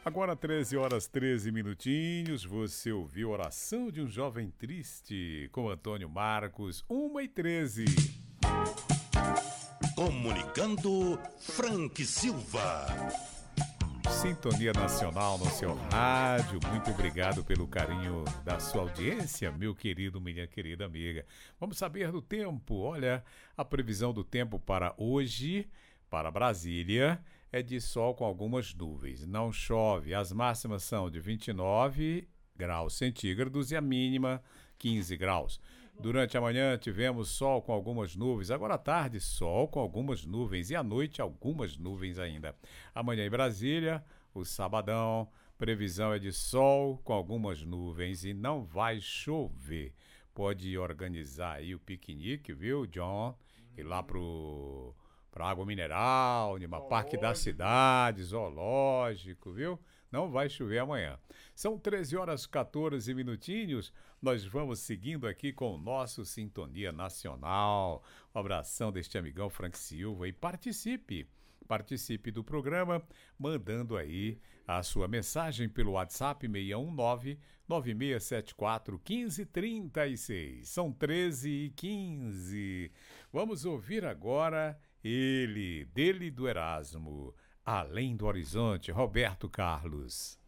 Agora 13 horas 13 minutinhos, você ouviu Oração de um Jovem Triste com Antônio Marcos, 1h13. Comunicando Frank Silva. Sintonia Nacional no seu rádio, muito obrigado pelo carinho da sua audiência, meu querido, minha querida amiga. Vamos saber do tempo. Olha, a previsão do tempo para hoje, para Brasília, é de sol com algumas nuvens. Não chove, as máximas são de 29 graus centígrados e a mínima 15 graus. Durante a manhã tivemos sol com algumas nuvens, agora à tarde sol com algumas nuvens e à noite algumas nuvens ainda. Amanhã em Brasília, o sabadão, previsão é de sol com algumas nuvens e não vai chover. Pode organizar aí o piquenique, viu, John? Ir lá para água mineral, no parque da cidade, zoológico, viu? Não vai chover amanhã. São 13 horas 14 minutinhos. Nós vamos seguindo aqui com o nosso Sintonia Nacional. Um abração deste amigão Frank Silva e participe. Participe do programa, mandando aí a sua mensagem pelo WhatsApp 619-9674-1536. São 13h15. Vamos ouvir agora ele, dele do Erasmo, Além do Horizonte, Roberto Carlos.